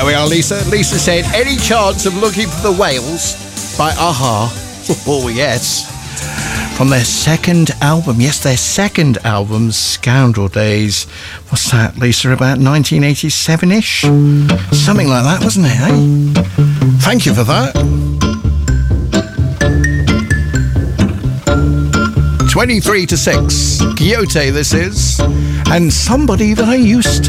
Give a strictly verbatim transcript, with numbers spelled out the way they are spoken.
There we are, Lisa. Lisa said, any chance of Looking for the Whales by a-ha? Oh, yes. From their second album. Yes, their second album, Scoundrel Days. What's that, Lisa? About nineteen eighty-seven-ish? Something like that, wasn't it, eh? Thank you for that. twenty-three to six. Quixote, this is. And Somebody That I Used to